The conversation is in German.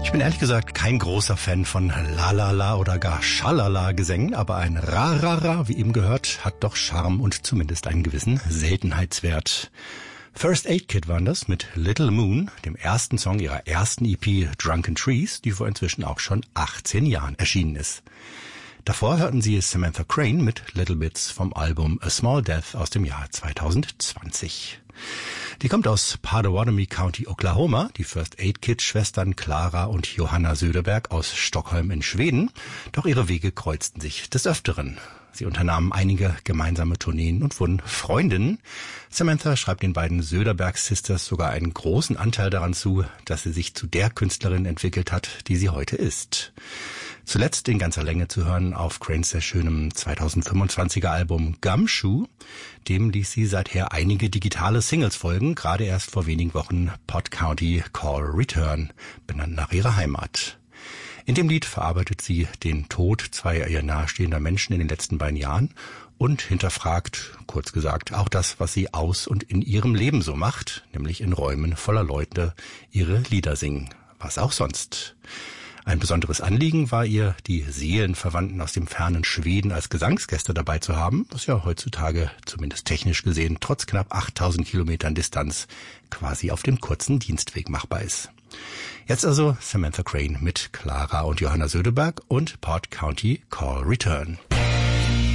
Ich bin ehrlich gesagt kein großer Fan von La-La-La oder gar Schalala-Gesängen, aber ein Ra-Ra-Ra, wie eben gehört, hat doch Charme und zumindest einen gewissen Seltenheitswert. First Aid Kit waren das mit Little Moon, dem ersten Song ihrer ersten EP Drunken Trees, die vor inzwischen auch schon 18 Jahren erschienen ist. Davor hörten Sie Samantha Crane mit Little Bits vom Album A Small Death aus dem Jahr 2020. Die kommt aus Potawatomi County, Oklahoma, die First Aid Kit-Schwestern Clara und Johanna Söderberg aus Stockholm in Schweden, doch ihre Wege kreuzten sich des Öfteren. Sie unternahmen einige gemeinsame Tourneen und wurden Freundinnen. Samantha schreibt den beiden Söderberg-Sisters sogar einen großen Anteil daran zu, dass sie sich zu der Künstlerin entwickelt hat, die sie heute ist. Zuletzt in ganzer Länge zu hören auf Cranes sehr schönem 2025er Album Gumshoe. Dem ließ sie seither einige digitale Singles folgen, gerade erst vor wenigen Wochen Pot County Call Return, benannt nach ihrer Heimat. In dem Lied verarbeitet sie den Tod zweier ihr nahestehender Menschen in den letzten beiden Jahren und hinterfragt, kurz gesagt, auch das, was sie aus und in ihrem Leben so macht, nämlich in Räumen voller Leute ihre Lieder singen. Was auch sonst. Ein besonderes Anliegen war ihr, die Seelenverwandten aus dem fernen Schweden als Gesangsgäste dabei zu haben, was ja heutzutage, zumindest technisch gesehen, trotz knapp 8000 Kilometern Distanz quasi auf dem kurzen Dienstweg machbar ist. Jetzt also Samantha Crane mit Clara und Johanna Söderberg und Pot County Call Return.